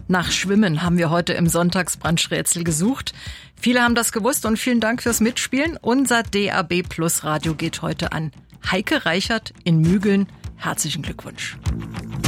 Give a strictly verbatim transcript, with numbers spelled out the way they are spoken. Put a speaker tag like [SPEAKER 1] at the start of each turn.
[SPEAKER 1] Nach Schwimmen haben wir heute im Sonntagsbrunchrätsel gesucht. Viele haben das gewusst und vielen Dank fürs Mitspielen. Unser D A B Plus Radio geht heute an Heike Reichert in Mügeln. Herzlichen Glückwunsch.